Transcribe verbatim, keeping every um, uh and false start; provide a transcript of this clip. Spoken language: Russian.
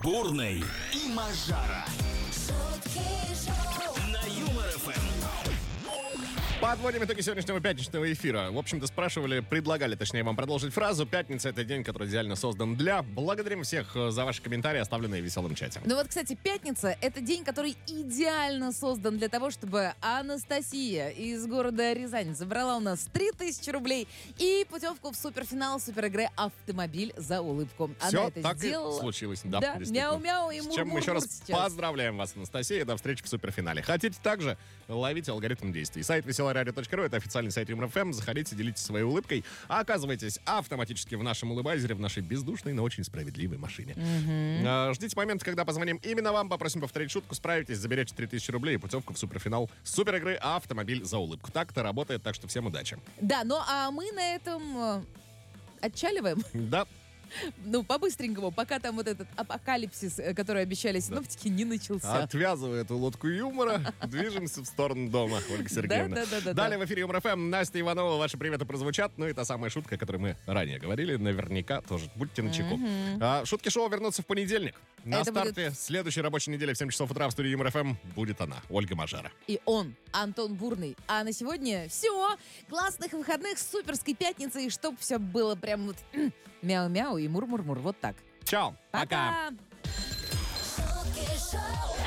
Бурный и Мажара. На Юмор эф эм. Подводим итоги сегодняшнего пятничного эфира. В общем-то, спрашивали, предлагали, точнее, вам продолжить фразу. Пятница — это день, который идеально создан для. Благодарим всех за ваши комментарии, оставленные в веселом чате. Ну вот, кстати, пятница — это день, который идеально создан для того, чтобы Анастасия из города Рязань забрала у нас три тысячи рублей и путевку в суперфинал суперигры «Автомобиль за улыбку». Все Она это так сделала. и случилось. Да, Да, действительно. мяу-мяу и С чем мы еще мур-мур-мур раз сейчас. поздравляем вас, Анастасия. До встречи в суперфинале. Хотите также? Ловите алгоритм действий. Сайт веселое радио точка ру — это официальный сайт Юмор эф эм. Заходите, делитесь своей улыбкой. А оказывайтесь автоматически в нашем улыбайзере, в нашей бездушной, но очень справедливой машине. Угу. А, ждите момента, когда позвоним именно вам, попросим повторить шутку, справитесь, заберете три тысячи рублей и путевку в суперфинал суперигры «Автомобиль за улыбку». Так это работает, так что всем удачи. Да, ну а мы на этом э, отчаливаем. Да. Ну, по-быстренькому, пока там вот этот апокалипсис, э, который обещали синоптики, не начался. Отвязывая эту лодку юмора, движемся в сторону дома, Ольга Сергеевна. Да, да, да, да, Далее да. в эфире Юмор эф эм. Настя Иванова, ваши приветы прозвучат. Ну и та самая шутка, о которой мы ранее говорили, наверняка тоже. Будьте начеку. А, шутки шоу вернутся в понедельник. На Это старте следующей рабочей недели в семь часов утра в студии Юмор эф эм будет она, Ольга Мажара. И он, Антон Бурный. А на сегодня все. Классных выходных, суперской пятницы. И чтоб все было прям вот мяу-мяу и мур-мур-мур. Вот так. Чао. Пока. Пока.